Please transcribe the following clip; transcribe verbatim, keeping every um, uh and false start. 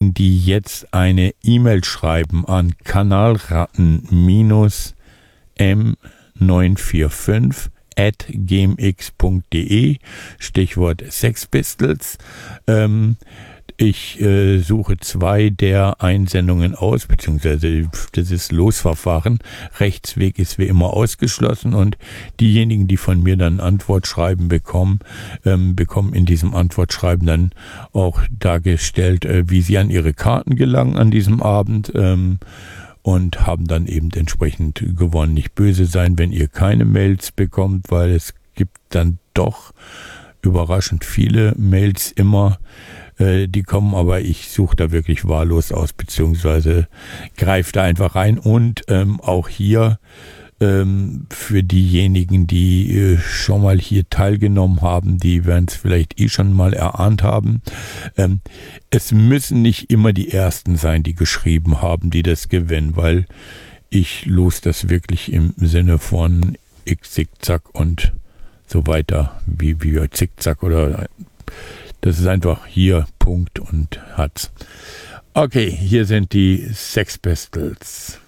diejenigen, die jetzt eine E-Mail schreiben an kanalratten m neun vier fünf at gmx punkt de, Stichwort Sexpistols. Ähm, ich äh, suche zwei der Einsendungen aus, beziehungsweise das ist Losverfahren. Rechtsweg ist wie immer ausgeschlossen und diejenigen, die von mir dann Antwortschreiben bekommen, ähm, bekommen in diesem Antwortschreiben dann auch dargestellt, äh, wie sie an ihre Karten gelangen an diesem Abend, ähm, und haben dann eben entsprechend gewonnen. Nicht böse sein, wenn ihr keine Mails bekommt, weil es gibt dann doch überraschend viele Mails immer. Äh, die kommen, aber ich suche da wirklich wahllos aus, beziehungsweise greife da einfach rein. Und ähm, auch hier ähm, für diejenigen, die äh, schon mal hier teilgenommen haben, die werden es vielleicht eh schon mal erahnt haben. Ähm, es müssen nicht immer die Ersten sein, die geschrieben haben, die das gewinnen, weil ich los das wirklich im Sinne von X, Zickzack und so weiter, wie, wie Zickzack oder das ist einfach hier, Punkt und hat's. Okay, hier sind die Sex Pistols.